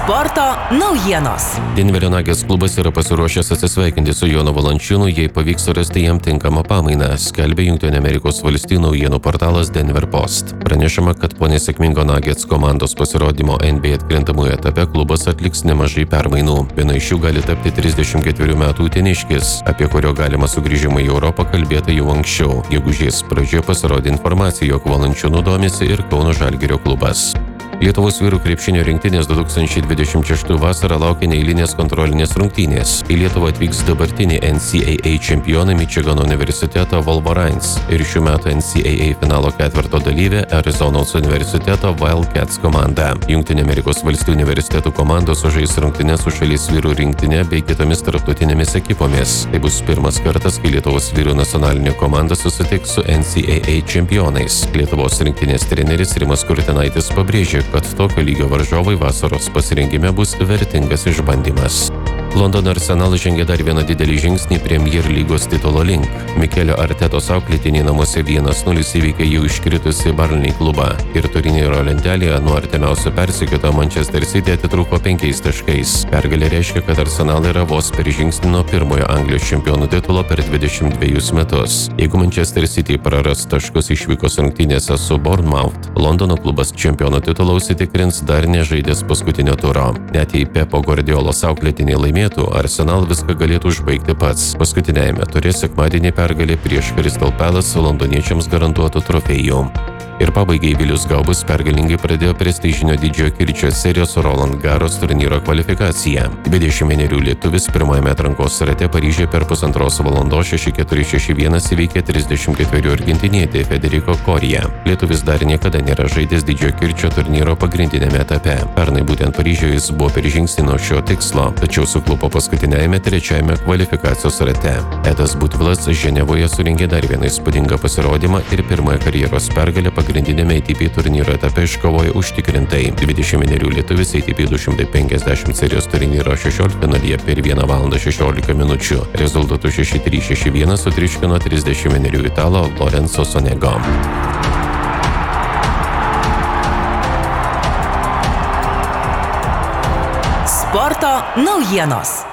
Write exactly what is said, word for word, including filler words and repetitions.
Sporto naujienos. Denverio Nuggets klubas yra pasiruošęs atsisveikinti su Jonu Valančiūnu, jei pavyks surasti jam tinkamą pamainą, skelbia Jungtinių Amerikos valstijų naujienų portalas Denver Post. Pranešama, kad po nesėkmingo Nuggets komandos pasirodymo N B A atkrintamųjų etape klubas atliks nemažai permainų. Viena iš jų gali tapti trisdešimt ketverių metų uteniškis, apie kurio galima sugrįžimą į Europą kalbėta jau anksčiau. Gegužės pradžioje pasirodė informacija, jog Valančiūnu domisi ir Kauno Žalgirio klubas. Lietuvos vyrų krepšinio rinktinės du tūkstančiai dvidešimt šeštų vasarą laukia neeilinės kontrolinės rungtynės. Į Lietuvą atvyks dabartiniai N C A A čempionai Mičigano universiteto Wolverines ir šių metų N C A A finalo ketverto dalyvė Arizonos universiteto Wildcats komanda. Jungtinių Amerikos valstijų universitetų komandos sužais rungtynes su šalies vyrų rinktinė bei kitomis tarptautinėmis ekipomis. Tai bus pirmas kartas, kai Lietuvos vyrų nacionalinė komanda susitiks su N C A A čempionais. Lietuvos rinktinės treneris Rimas Kurtinaitis pabrėžė, kad tokio lygio varžovai vasaros pasirinkime bus vertingas išbandymas. Londono Arsenalas žengė dar vieną didelį žingsnį Premier lygos titulo link. Mikelio Artetos auklėtiniai namuose vienas nulis įveikė jau iškritusi Burnley klubą ir turnyro lentelėje nuo artimiausio persekioto Manchester City atitrūko penkiais taškais. Pergalė reiškia, kad Arsenal yra vos per žingsnį nuo pirmojo Anglijos čempionų titulo per dvidešimt dvejus metus. Jeigu Manchester City praras taškus išvykos rungtynėse su Bournemouth, Londono klubas čempionų titulą užsitikrins dar nežaidęs paskutinio turo. Net jei Pepo Guardiolos auklėtiniai laimėtų, Arsenal viską galėtų užbaigti pats. Paskutiniajame ture sekmadienį pergalė prieš Crystal Palace londoniečiams garantuotų trofėjų. Ir pabaigai Vilius Gaubus pergalingai pradėjo prestižinio didžiojo kirčio serijos Roland Garros turnyro kvalifikaciją. dvidešimt vienerių lietuvis pirmajame atrankos rate Paryžiuje per pusantros valandos šeši keturi šeši vienas įveikė trisdešimt ketverių argentinietį Federico Coria. Lietuvis dar niekada nėra žaidęs didžiojo kirčio turnyro pagrindinėme etape. Pernai būtent Paryžiuje jis buvo per žingsnį nuo šio tikslo, tačiau suklupo paskutiniajame trečiajame kvalifikacijos rate. Edas Butvilas Ženevoje surengė dar vieną įspūdingą pasirodymą ir pirmąją karjeros pergalę pagrindinėme A T P turnyro etape iškovojo užtikrintai. dvidešimt vienerių lietuvis A T P du šimtai penkiasdešimt serijos turnyro šešioliktfinalyje per vieną valandą šešiolika minučių. Rezultatu šeši trys šeši vienas sutriuškino trisdešimt vienerių italo Lorenzo Sonego. Sporto naujienos.